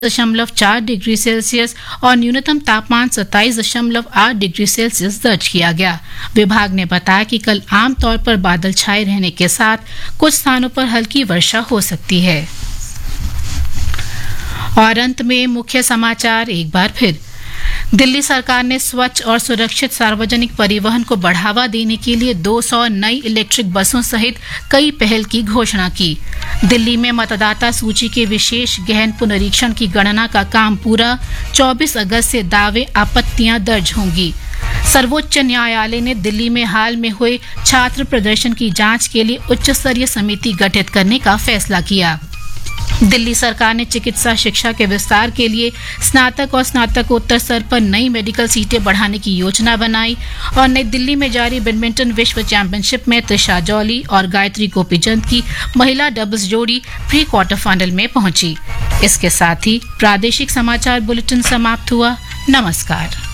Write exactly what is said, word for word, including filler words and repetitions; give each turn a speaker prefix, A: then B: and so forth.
A: दशमलव चार degree Celsius और न्यूनतम तापमान सत्ताईस दशमलव आठ डिग्री सेल्सियस दर्ज किया गया। विभाग ने बताया कि कल आमतौर पर बादल छाए रहने के साथ कुछ स्थानों पर हल्की वर्षा हो सकती है। और अंत में मुख्य समाचार एक बार फिर। दिल्ली सरकार ने स्वच्छ और सुरक्षित सार्वजनिक परिवहन को बढ़ावा देने के लिए दो सौ नई इलेक्ट्रिक बसों सहित कई पहल की घोषणा की। दिल्ली में मतदाता सूची के विशेष गहन पुनरीक्षण की गणना का काम पूरा, चौबीस अगस्त से दावे आपत्तियां दर्ज होंगी। सर्वोच्च न्यायालय ने दिल्ली में हाल में हुए छात्र प्रदर्शन की जांच के लिए उच्च स्तरीय समिति गठित करने का फैसला किया। दिल्ली सरकार ने चिकित्सा शिक्षा के विस्तार के लिए स्नातक और स्नातकोत्तर स्तर पर नई मेडिकल सीटें बढ़ाने की योजना बनाई। और नई दिल्ली में जारी बैडमिंटन विश्व चैंपियनशिप में त्रिशा जॉली और गायत्री गोपीचंद की महिला डबल्स जोड़ी प्री क्वार्टर फाइनल में पहुंची। इसके साथ ही प्रादेशिक समाचार बुलेटिन समाप्त हुआ। नमस्कार।